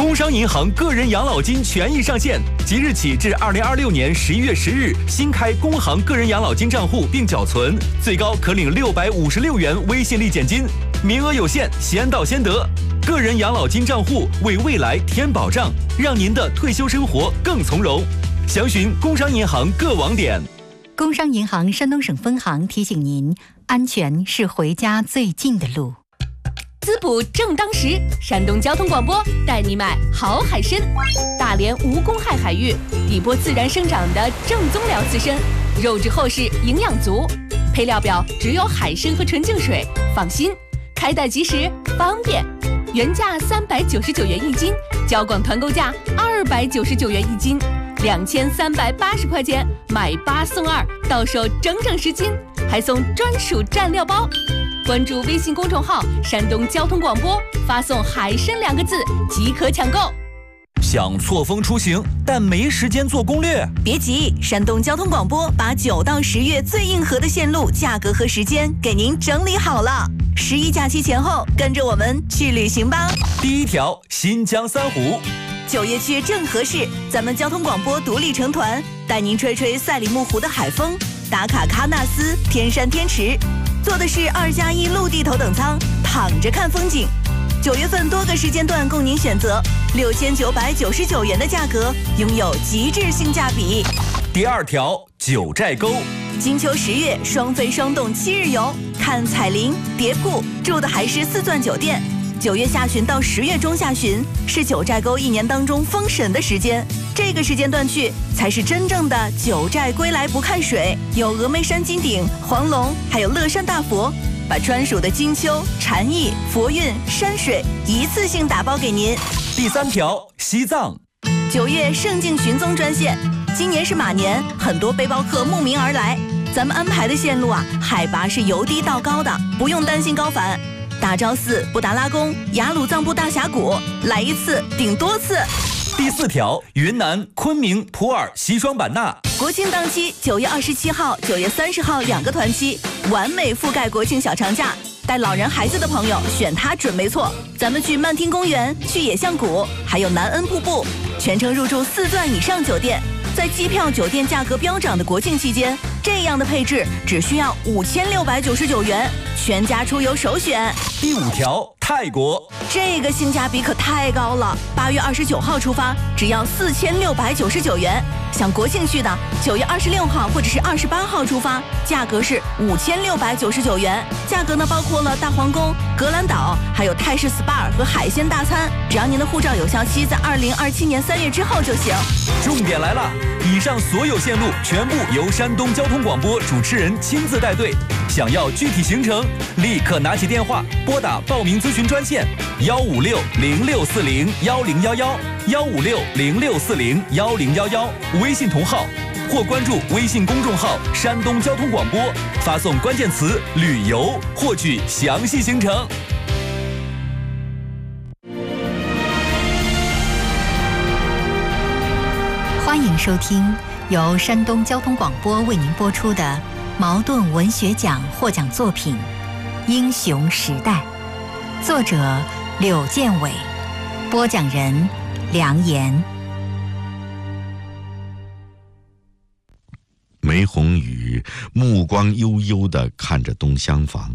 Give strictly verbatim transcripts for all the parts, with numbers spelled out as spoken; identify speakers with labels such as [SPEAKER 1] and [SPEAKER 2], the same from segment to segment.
[SPEAKER 1] 工商银行个人养老金权益上线，即日起至二零二六年十一月十日，新开工行个人养老金账户并缴存，最高可领六百五十六元微信立减金，名额有限，先到先得。个人养老金账户为未来添保障，让您的退休生活更从容。详询工商银行各网点。
[SPEAKER 2] 工商银行山东省分行提醒您：安全是回家最近的路。
[SPEAKER 3] 滋补正当时，山东交通广播带你买好海参。大连无公害海域，底波自然生长的正宗辽刺参，肉质厚实，营养足。配料表只有海参和纯净水，放心，开袋即时，方便。原价三百九十九元一斤，交广团购价二百九十九元一斤，两千三百八十块钱买八送二，到手整整十斤，还送专属蘸料包。关注微信公众号山东交通广播，发送海参两个字即可抢购。
[SPEAKER 1] 想错峰出行，但没时间做攻略？
[SPEAKER 4] 别急，山东交通广播把九到十月最硬核的线路、价格和时间给您整理好了。十一假期前后，跟着我们去旅行吧。
[SPEAKER 1] 第一条，新疆三湖。
[SPEAKER 4] 九月去正合适，咱们交通广播独立成团，带您吹吹赛里木湖的海风，打卡喀纳斯、天山天池。坐的是二加一陆地头等舱，躺着看风景。九月份多个时间段供您选择，六千九百九十九元的价格，拥有极致性价比。
[SPEAKER 1] 第二条，九寨沟。
[SPEAKER 4] 金秋十月双飞双动七日游，看彩铃、蝶瀑，住的还是四钻酒店。九月下旬到十月中下旬是九寨沟一年当中封神的时间，这个时间段去才是真正的九寨归来不看水，有峨眉山金顶、黄龙，还有乐山大佛，把专属的金秋、禅意、佛韵、山水一次性打包给您。
[SPEAKER 1] 第三条，西藏。
[SPEAKER 4] 九月圣境寻踪专线，今年是马年，很多背包客慕名而来，咱们安排的线路啊，海拔是由低到高的，不用担心高反。大昭寺、布达拉宫、雅鲁藏布大峡谷，来一次顶多次。
[SPEAKER 1] 第四条，云南昆明、普洱、西双版纳。
[SPEAKER 4] 国庆档期，九月二十七号、九月三十号两个团期，完美覆盖国庆小长假。带老人孩子的朋友选它准没错。咱们去曼听公园，去野象谷，还有南恩瀑布，全程入住四钻以上酒店。在机票、酒店价格飙涨的国庆期间，这样的配置只需要五千六百九十九元，全家出游首选。
[SPEAKER 1] 第五条，泰国。
[SPEAKER 4] 这个性价比可太高了，八月二十九号出发，只要四千六百九十九元。想国庆去的，九月二十六号或者是二十八号出发，价格是五千六百九十九元。价格呢包括了大皇宫、格兰岛，还有泰式 S P A 和海鲜大餐。只要您的护照有效期在二零二七年三月之后就行。
[SPEAKER 1] 重点来了，以上所有线路全部由山东交通广播主持人亲自带队。想要具体行程，立刻拿起电话拨打报名咨询专线幺五六零六四零幺零幺幺幺五六零六四零幺零幺幺，微信同号或关注微信公众号山东交通广播，发送关键词旅游获取详细行程。
[SPEAKER 2] 欢迎收听由山东交通广播为您播出的茅盾文学奖获奖作品《英雄时代》，作者柳建伟，播讲人梁岩。
[SPEAKER 5] 梅红雨目光悠悠地看着东厢房。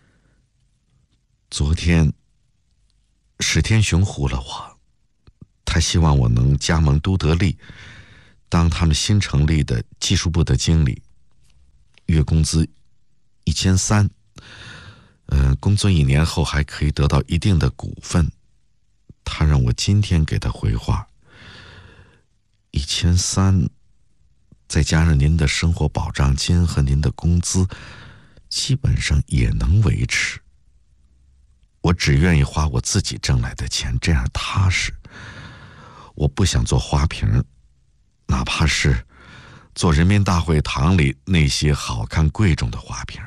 [SPEAKER 5] 昨天史天雄唬了我，他希望我能加盟都得利，当他们新成立的技术部的经理，月工资一千三，呃，工作一年后还可以得到一定的股份。他让我今天给他回话，一千三，再加上您的生活保障金和您的工资，基本上也能维持。我只愿意花我自己挣来的钱，这样踏实。我不想做花瓶，哪怕是做人民大会堂里那些好看贵重的花瓶。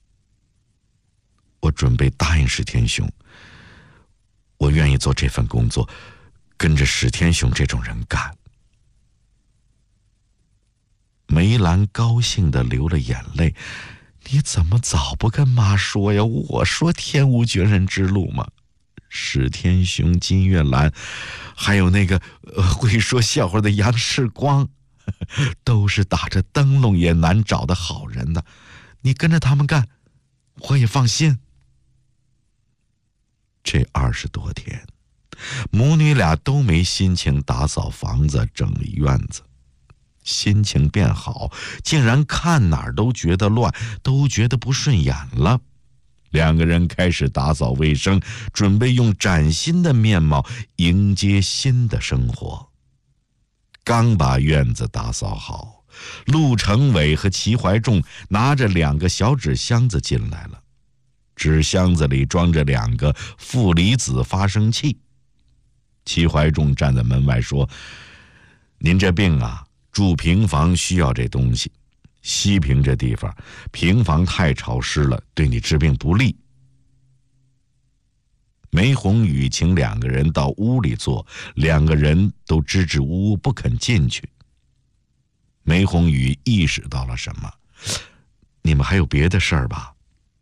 [SPEAKER 5] 我准备答应史天雄，我愿意做这份工作，跟着史天雄这种人干。梅兰高兴地流了眼泪，你怎么早不跟妈说呀？我说天无绝人之路嘛， 史天雄、金月兰，还有那个、呃、会说笑话的杨世光，都是打着灯笼也难找的好人呢。你跟着他们干，我也放心。这二十多天，母女俩都没心情打扫房子、整理院子。心情变好，竟然看哪儿都觉得乱，都觉得不顺眼了。两个人开始打扫卫生，准备用崭新的面貌迎接新的生活。刚把院子打扫好，陆成伟和齐怀仲拿着两个小纸箱子进来了，纸箱子里装着两个负离子发生器。齐怀仲站在门外说：“您这病啊，住平房需要这东西，西平这地方平房太潮湿了，对你治病不利。”梅宏宇请两个人到屋里坐，两个人都支支吾吾不肯进去。梅宏宇意识到了什么：“你们还有别的事儿吧？”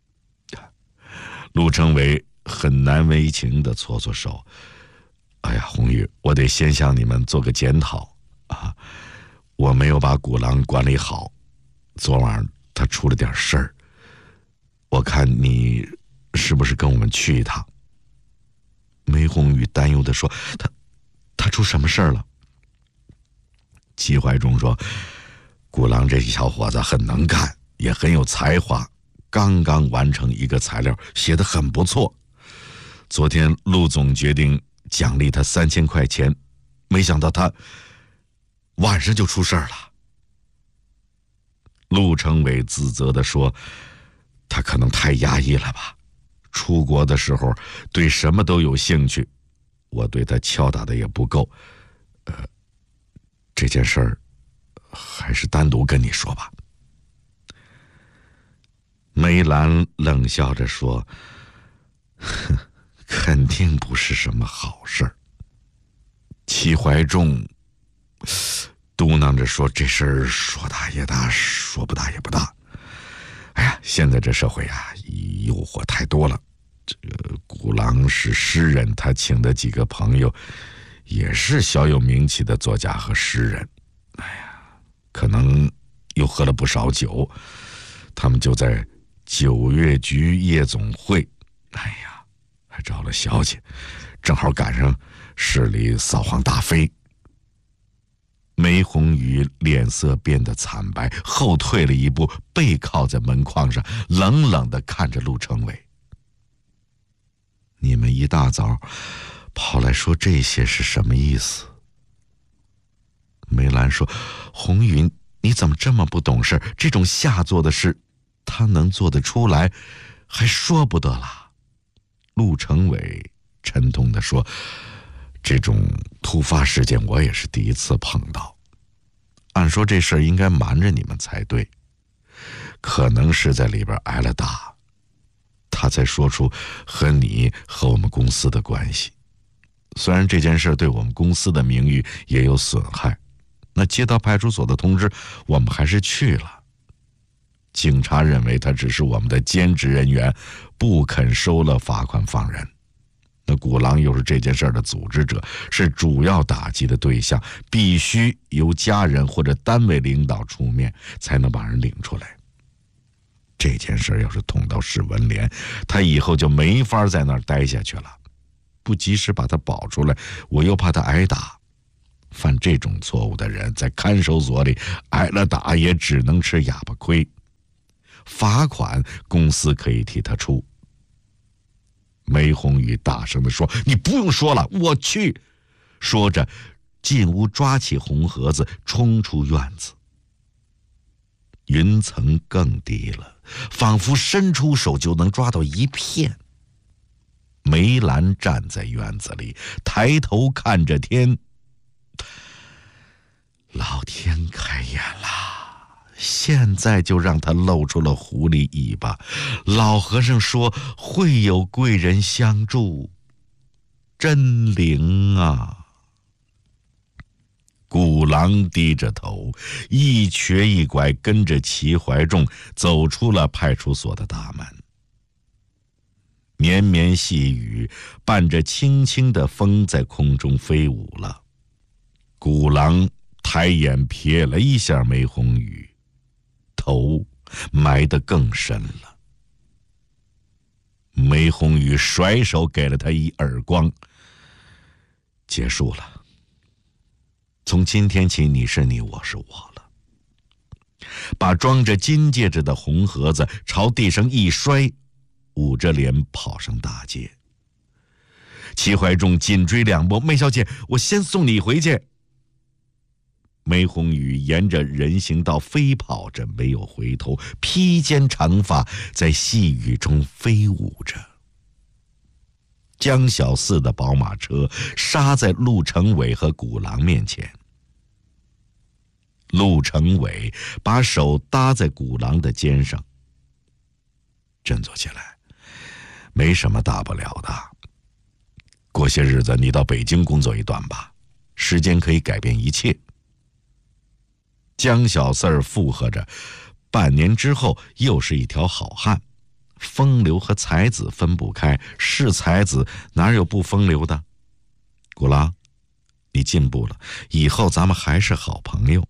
[SPEAKER 5] 陆成伟很难为情地搓搓手：“哎呀，宏宇，我得先向你们做个检讨啊！我没有把古郎管理好，昨晚他出了点事儿，我看你是不是跟我们去一趟？”梅宏宇担忧地说：“他他出什么事儿了？”齐怀仲说：“古郎这小伙子很能干，也很有才华，刚刚完成一个材料，写得很不错。昨天陆总决定奖励他三千块钱，没想到他晚上就出事儿了。”陆成伟自责地说：“他可能太压抑了吧，出国的时候对什么都有兴趣，我对他敲打的也不够。呃，这件事儿还是单独跟你说吧。”梅兰冷笑着说：“哼，肯定不是什么好事儿。”齐怀仲嘟囔着说：“这事儿说大也大，说不大也不大。哎呀，现在这社会啊，诱惑太多了。这个古郎是诗人，他请的几个朋友也是小有名气的作家和诗人。哎呀，可能又喝了不少酒，他们就在九月局夜总会，哎呀，还找了小姐，正好赶上市里扫黄大非。”梅宏宇脸色变得惨白，后退了一步，背靠在门框上，冷冷地看着陆成伟：“你们一大早跑来说这些是什么意思？”梅兰说：“宏宇，你怎么这么不懂事？这种下作的事他能做得出来，还说不得了。”陆成伟沉痛地说：“这种突发事件我也是第一次碰到，按说这事儿应该瞒着你们才对，可能是在里边挨了打，他才说出和你和我们公司的关系。虽然这件事对我们公司的名誉也有损害，那接到派出所的通知，我们还是去了。警察认为他只是我们的兼职人员，不肯收了罚款放人。那古郎又是这件事的组织者，是主要打击的对象，必须由家人或者单位领导出面，才能把人领出来。这件事要是捅到史文莲，他以后就没法在那儿待下去了。不及时把他保出来，我又怕他挨打。犯这种错误的人，在看守所里挨了打，也只能吃哑巴亏。罚款公司可以替他出。梅宏宇大声地说：“你不用说了，我去！”说着进屋抓起红盒子，冲出院子。云层更低了，仿佛伸出手就能抓到一片。梅兰站在院子里，抬头看着天。老天开眼了，现在就让他露出了狐狸尾巴。老和尚说会有贵人相助，真灵啊！古郎低着头，一瘸一拐跟着齐怀仲走出了派出所的大门。 绵绵细雨伴着轻轻的风在空中飞舞了。古狼抬眼瞥了一下梅红雨，头埋得更深了。梅红雨甩手给了他一耳光。结束了，从今天起你是你，我是我了。把装着金戒指的红盒子朝地上一摔，捂着脸跑上大街。齐怀仲紧追两步：“梅小姐，我先送你回去。”梅红雨沿着人行道飞跑着，没有回头，披肩长发在细雨中飞舞着。江小四的宝马车刹在陆成伟和古狼面前。陆成伟把手搭在古狼的肩上：“振作起来，没什么大不了的。过些日子你到北京工作一段吧，时间可以改变一切。”江小四儿附和着：“半年之后又是一条好汉。风流和才子分不开，是才子哪有不风流的？古狼，你进步了，以后咱们还是好朋友。”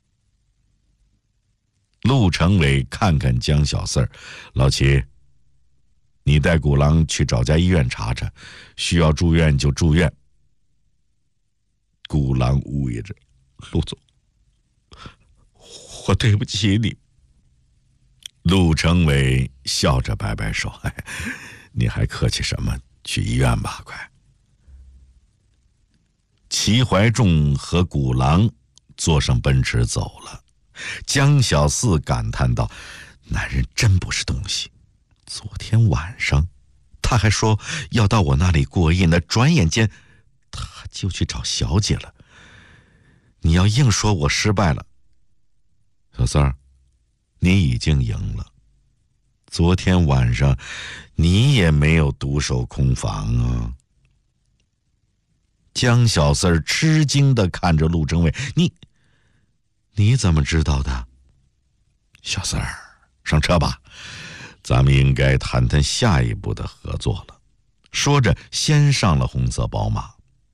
[SPEAKER 5] 陆成伟看看江小四儿：“老齐，你带古狼去找家医院查查，需要住院就住院。”古狼呜咽着：“陆总，我对不起你。”陆成伟笑着摆摆手：“哎，你还客气什么？去医院吧，快。”齐怀仲和古狼坐上奔驰走了。江小四感叹道：“男人真不是东西。昨天晚上他还说要到我那里过夜呢，转眼间他就去找小姐了。你要硬说我失败了，小四儿，你已经赢了。昨天晚上你也没有独守空房啊。”江小四儿吃惊地看着陆成伟：“你你怎么知道的？”“小四儿，上车吧，咱们应该谈谈下一步的合作了。”说着先上了红色宝马。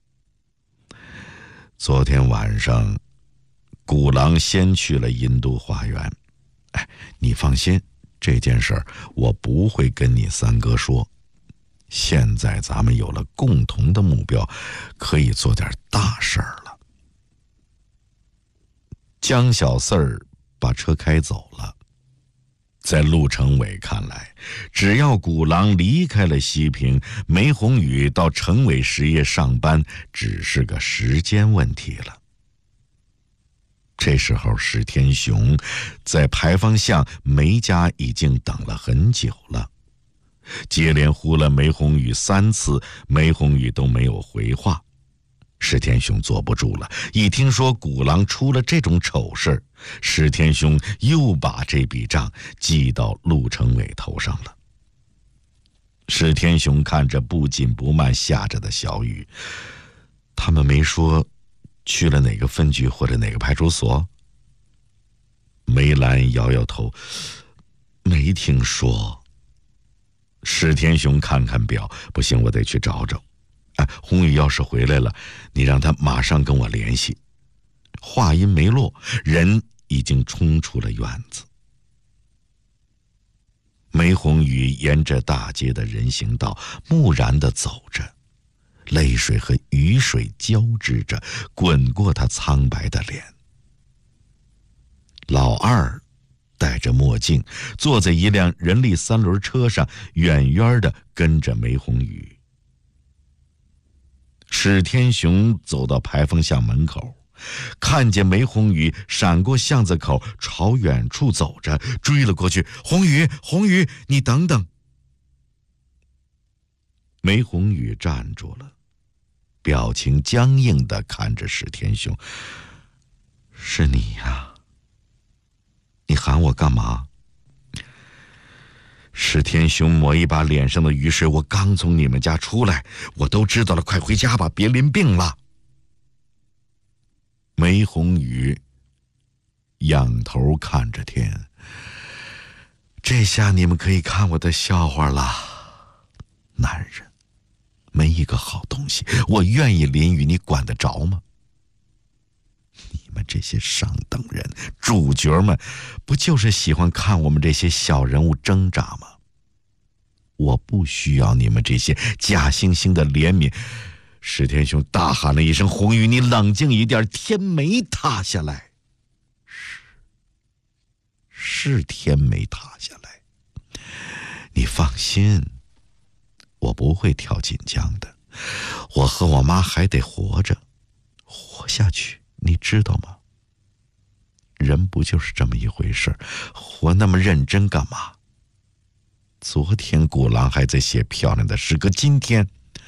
[SPEAKER 5] 昨天晚上古狼先去了银都花园。哎，你放心，这件事儿我不会跟你三哥说。现在咱们有了共同的目标，可以做点大事儿了。江小四儿把车开走了。在陆成伟看来，只要古狼离开了西平，梅红雨到成伟实业上班只是个时间问题了。这时候史天雄在牌坊巷梅家已经等了很久了，接连呼了梅红雨三次，梅红雨都没有回话。史天雄坐不住了，一听说古狼出了这种丑事，史天雄又把这笔账记到陆成伟头上了。史天雄看着不紧不慢下着的小雨：“他们没说去了哪个分局或者哪个派出所？”梅兰摇摇头：“没听说。”史天雄看看表：“不行，我得去找找。哎，红雨要是回来了，你让他马上跟我联系。”话音没落，人已经冲出了院子。梅红雨沿着大街的人行道木然地走着，泪水和雨水交织着，滚过他苍白的脸。老二戴着墨镜，坐在一辆人力三轮车上，远远地跟着梅红雨。史天雄走到牌坊巷门口，看见梅红雨闪过巷子口，朝远处走着，追了过去：“红雨，红雨，你等等！”梅红雨站住了，表情僵硬地看着史天雄：“是你呀？你喊我干嘛？”史天雄抹一把脸上的雨水：“我刚从你们家出来，我都知道了，快回家吧，别淋病了。”梅红雨仰头看着天：“这下你们可以看我的笑话了。 男人没一个好东西，我愿意淋雨，你管得着吗？你们这些上等人，主角们，不就是喜欢看我们这些小人物挣扎吗？我不需要你们这些假惺惺的怜悯。石天兄大喊了一声：“红雨，你冷静一点，天没塌下来。”是，是天没塌下来。你放心，我不会跳锦江的。我和我妈还得活着，活下去，你知道吗？人不就是这么一回事，活那么认真干嘛？昨天古郎还在写漂亮的诗歌，今天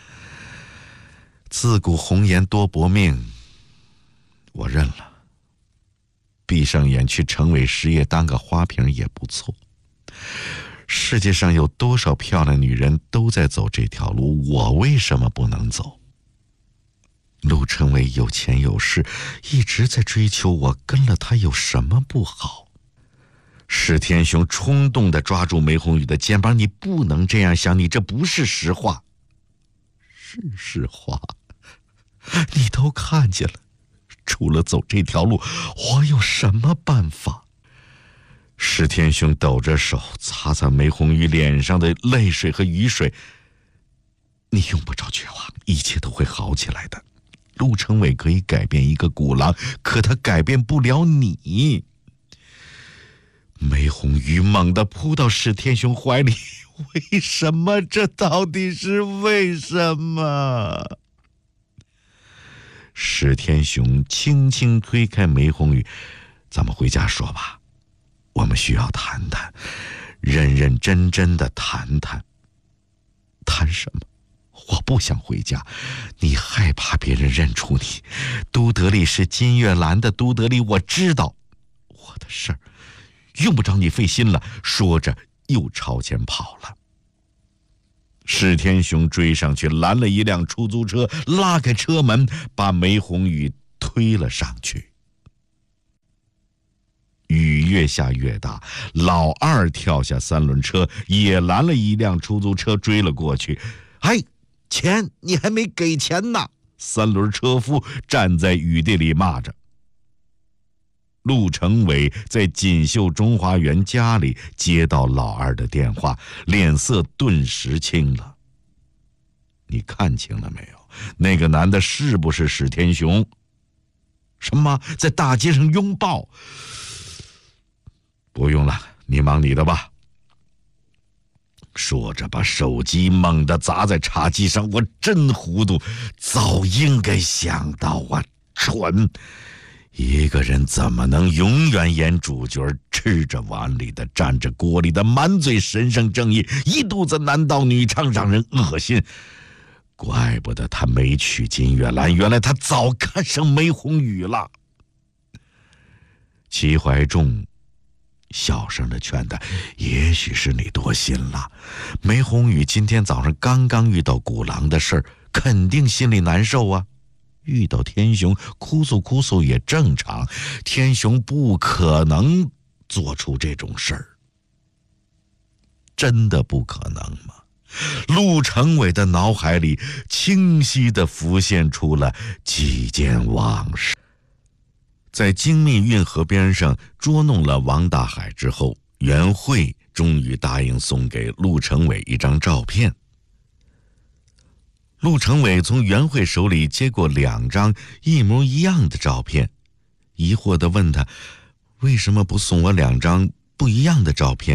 [SPEAKER 5] 自古红颜多薄命，我认了。闭上眼去城尾实业当个花瓶也不错。世界上有多少漂亮女人都在走这条路，我为什么不能走？陆成伟有钱有势，一直在追求我，跟了他有什么不好？石天雄冲动地抓住梅红雨的肩膀：“你不能这样想，你这不是实话。”是实话，你都看见了。除了走这条路，我有什么办法？石天雄抖着手擦擦梅红雨脸上的泪水和雨水：“你用不着绝望，一切都会好起来的。陆成伟可以改变一个古郎，可他改变不了你。”梅红雨猛地扑到石天雄怀里：“为什么？这到底是为什么？”石天雄轻轻推开梅红雨：“咱们回家说吧，我们需要谈谈，认认真真的谈谈。”“谈什么？我不想回家。你害怕别人认出你。都德利是金月兰的都德利，我知道。我的事儿用不着你费心了。”说着又朝前跑了。石天雄追上去拦了一辆出租车，拉开车门，把梅红雨推了上去。雨越下越大，老二跳下三轮车，也拦了一辆出租车追了过去。“哎，钱你还没给钱呢！”三轮车夫站在雨地里骂着。陆成伟在锦绣中华园家里接到老二的电话，脸色顿时青了。“你看清了没有？那个男的是不是史天雄？”“什么？在大街上拥抱？”“不用了，你忙你的吧。”说着把手机猛地砸在茶几上。“我真糊涂，早应该想到啊，蠢！一个人怎么能永远演主角，吃着碗里的蘸着锅里的，满嘴神圣正义，一肚子男盗女娼，让人恶心。怪不得他没娶金月兰，原来他早看上梅红雨了。”齐怀仲小声地劝他：“也许是你多心了。梅红雨今天早上刚刚遇到古郎的事儿，肯定心里难受啊。遇到天雄哭诉哭诉也正常，天雄不可能做出这种事儿。”“真的不可能吗？”陆成伟的脑海里清晰地浮现出了几件往事。在精密运河边上捉弄了王大海之后，袁慧终于答应送给陆成伟一张照片。陆成伟从袁慧手里接过两张一模一样的照片，疑惑地问他：“为什么不送我两张不一样的照片？”